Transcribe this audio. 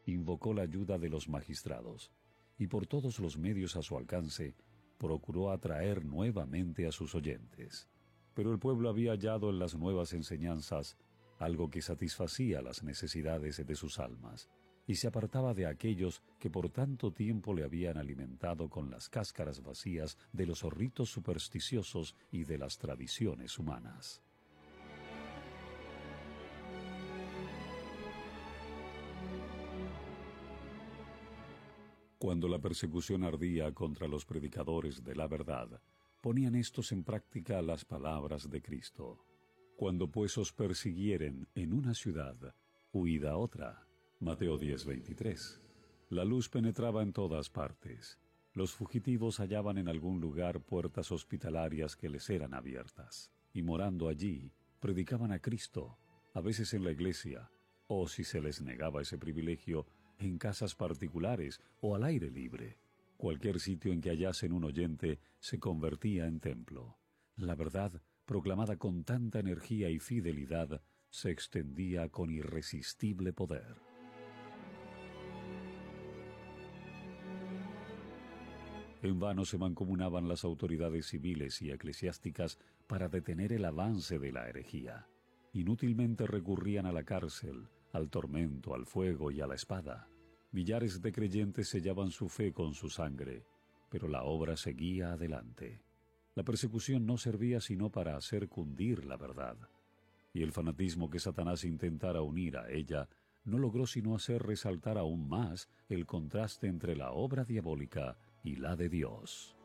invocó la ayuda de los magistrados y por todos los medios a su alcance procuró atraer nuevamente a sus oyentes. Pero el pueblo había hallado en las nuevas enseñanzas algo que satisfacía las necesidades de sus almas, y se apartaba de aquellos que por tanto tiempo le habían alimentado con las cáscaras vacías de los ritos supersticiosos y de las tradiciones humanas. Cuando la persecución ardía contra los predicadores de la verdad, ponían éstos en práctica las palabras de Cristo. Cuando pues os persiguieren en una ciudad, huid a otra. Mateo 10:23. La luz penetraba en todas partes. Los fugitivos hallaban en algún lugar puertas hospitalarias que les eran abiertas, y morando allí, predicaban a Cristo, a veces en la iglesia, o si se les negaba ese privilegio, en casas particulares o al aire libre. Cualquier sitio en que hallasen un oyente se convertía en templo. La verdad, proclamada con tanta energía y fidelidad, se extendía con irresistible poder. En vano se mancomunaban las autoridades civiles y eclesiásticas para detener el avance de la herejía. Inútilmente recurrían a la cárcel, al tormento, al fuego y a la espada. Millares de creyentes sellaban su fe con su sangre, pero la obra seguía adelante. La persecución no servía sino para hacer cundir la verdad, y el fanatismo que Satanás intentara unir a ella no logró sino hacer resaltar aún más el contraste entre la obra diabólica y la de Dios.